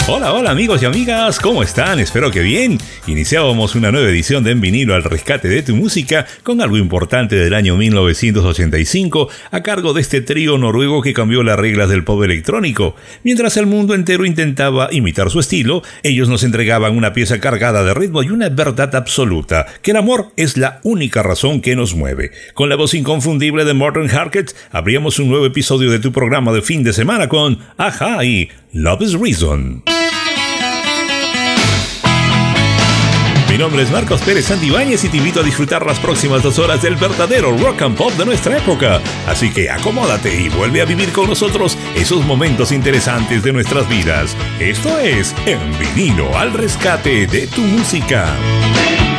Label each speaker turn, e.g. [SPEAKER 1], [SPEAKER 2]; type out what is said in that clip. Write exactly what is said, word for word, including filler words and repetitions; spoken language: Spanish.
[SPEAKER 1] Hola, hola amigos y amigas, ¿cómo están? Espero que bien. Iniciábamos una nueva edición de En Vinilo al rescate de tu música con algo importante del año mil novecientos ochenta y cinco a cargo de este trío noruego que cambió las reglas del pop electrónico. Mientras el mundo entero intentaba imitar su estilo, ellos nos entregaban una pieza cargada de ritmo y una verdad absoluta, que el amor es la única razón que nos mueve. Con la voz inconfundible de Morten Harket, abríamos un nuevo episodio de tu programa de fin de semana con Ajá y Love is Reason. Mi nombre es Marcos Pérez Santibáñez y te invito a disfrutar las próximas dos horas del verdadero rock and pop de nuestra época. Así que acomódate y vuelve a vivir con nosotros esos momentos interesantes de nuestras vidas. Esto es En Vinilo al rescate de tu música.